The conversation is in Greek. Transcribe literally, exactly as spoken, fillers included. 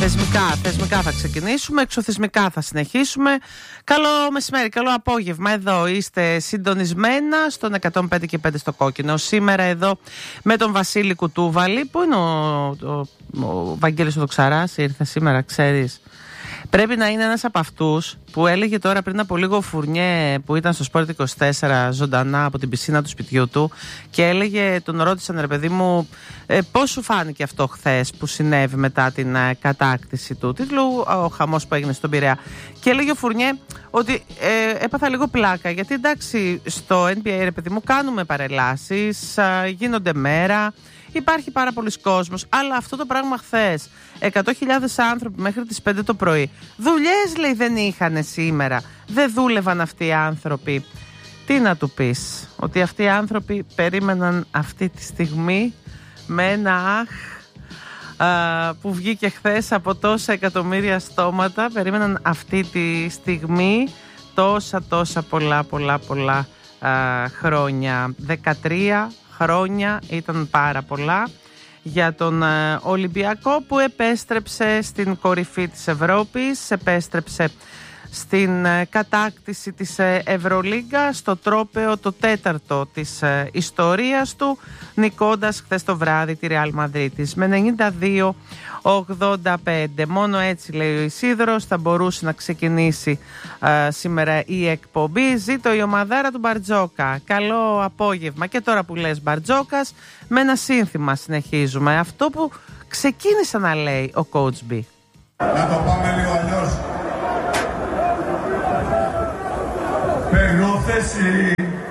Θεσμικά, θεσμικά θα ξεκινήσουμε, εξωθεσμικά θα συνεχίσουμε. Καλό μεσημέρι, καλό απόγευμα. Εδώ είστε συντονισμένα στον εκατόν πέντε και πέντε στο κόκκινο. Σήμερα εδώ με τον Βασίλη Κουτούβαλη. Πού είναι ο, ο, ο Βαγγέλης ο Δοξαράς, ήρθε σήμερα, ξέρεις. Πρέπει να είναι ένας από αυτούς που έλεγε τώρα πριν από λίγο ο Φουρνιέ που ήταν στο Σπορτ είκοσι τέσσερα ζωντανά από την πισίνα του σπιτιού του και έλεγε, τον ρώτησαν ρε παιδί μου ε, πώς σου φάνηκε αυτό χθες που συνέβη μετά την ε, κατάκτηση του τίτλου, ο χαμός που έγινε στον Πειραιά, και έλεγε ο Φουρνιέ ότι ε, έπαθα λίγο πλάκα γιατί εντάξει στο N B A ρε παιδί μου κάνουμε παρελάσεις, ε, γίνονται μέρα, υπάρχει πάρα πολλοί κόσμος, αλλά αυτό το πράγμα χθες, εκατό χιλιάδες άνθρωποι μέχρι τις πέντε το πρωί, δουλειές λέει δεν είχαν σήμερα, δεν δούλευαν αυτοί οι άνθρωποι. Τι να του πεις, ότι αυτοί οι άνθρωποι περίμεναν αυτή τη στιγμή με ένα αχ α, που βγήκε χθες από τόσα εκατομμύρια στόματα, περίμεναν αυτή τη στιγμή τόσα τόσα πολλά πολλά πολλά α, χρόνια, δεκατρία χρόνια ήταν πάρα πολλά για τον ε, Ολυμπιακό που επέστρεψε στην κορυφή της Ευρώπης, επέστρεψε στην ε, κατάκτηση της ε, Ευρωλίγκα, στο τρόπαιο το τέταρτο της ε, ιστορίας του, νικώντας χθες το βράδυ τη Ρεάλ Μαδρίτης με ενενήντα δύο ογδόντα πέντε. Μόνο έτσι, λέει ο Ισίδωρος, θα μπορούσε να ξεκινήσει ε, σήμερα η εκπομπή. Ζήτω η ομαδάρα του Μπαρτζόκα. Καλό απόγευμα. Και τώρα που λες Μπαρτζόκας, με ένα σύνθημα συνεχίζουμε. Αυτό που ξεκίνησε να λέει ο Coach B. Να το πάμε λίγο αλλιώς. Παίρνω θέση